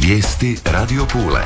Vijesti Radio Pule.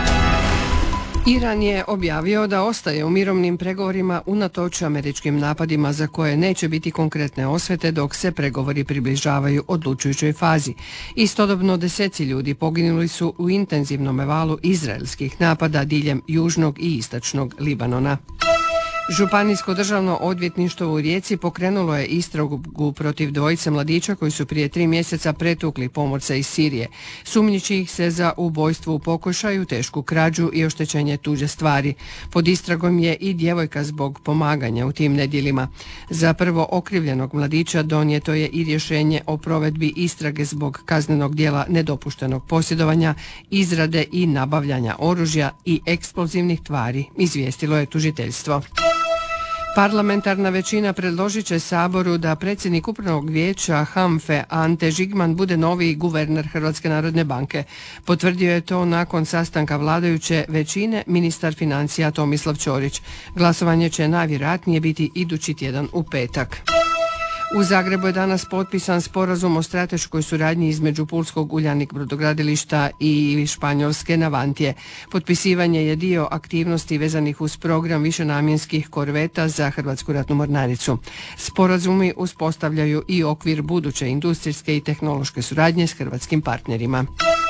Iran je objavio da ostaje u mirovnim pregovorima unatoč američkim napadima za koje neće biti konkretne osvete dok se pregovori približavaju odlučujućoj fazi. Istodobno deseci ljudi poginuli su u intenzivnom valu izraelskih napada diljem južnog i istočnog Libanona. Županijsko državno odvjetništvo u Rijeci pokrenulo je istragu protiv dvojice mladića koji su prije 3 mjeseca pretukli pomorca iz Sirije. Sumnjiči ih se za ubojstvo u pokušaju, tešku krađu i oštećenje tuđe stvari. Pod istragom je i djevojka zbog pomaganja u tim nedjelima. Za prvo okrivljenog mladića donijeto je i rješenje o provedbi istrage zbog kaznenog djela nedopuštenog posjedovanja, izrade i nabavljanja oružja i eksplozivnih tvari, izvijestilo je tužiteljstvo. Parlamentarna većina predložit će Saboru da predsjednik Upravnog vijeća HANFA-e Ante Žigman bude novi guverner Hrvatske narodne banke. Potvrdio je to nakon sastanka vladajuće većine ministar financija Tomislav Ćorić. Glasovanje će najvjerojatnije biti idući tjedan u petak. U Zagrebu je danas potpisan sporazum o strateškoj suradnji između pulskog Uljanik brodogradilišta i španjolske Navantije. Potpisivanje je dio aktivnosti vezanih uz program višenamjenskih korveta za Hrvatsku ratnu mornaricu. Sporazumi uspostavljaju i okvir buduće industrijske i tehnološke suradnje s hrvatskim partnerima.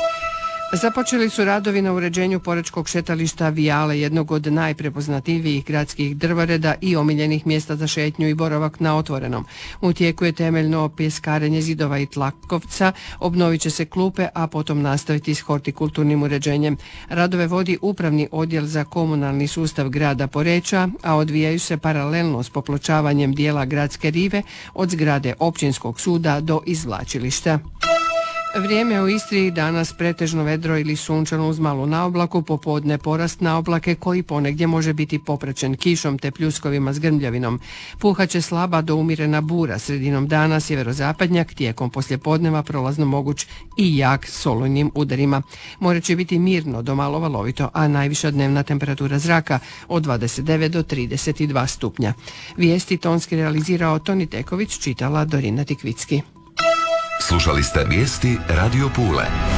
Započeli su radovi na uređenju porečkog šetališta Vijale, jednog od najprepoznatljivijih gradskih drvoreda i omiljenih mjesta za šetnju i boravak na otvorenom. U tijeku je temeljno pjeskarenje zidova i tlakovca, obnovit će se klupe, a potom nastaviti s hortikulturnim uređenjem. Radove vodi Upravni odjel za komunalni sustav grada Poreča, a odvijaju se paralelno s popločavanjem dijela gradske rive od zgrade Općinskog suda do izvlačilišta. Vrijeme u Istri danas pretežno vedro ili sunčano uz malu naoblaku, popodne porast naoblake koji ponegdje može biti popraćen kišom te pljuskovima s grmljavinom. Puhaće slaba do umjerena bura, sredinom dana sjeverozapadnjak, tijekom poslijepodneva prolazno moguć i jak s olujnim udarima. More će biti mirno do malo valovito, a najviša dnevna temperatura zraka od 29 do 32 stupnja. Vijesti tonski realizirao Toni Teković, čitala Dorina Tikvicki. Slušali ste Vijesti Radio Pule.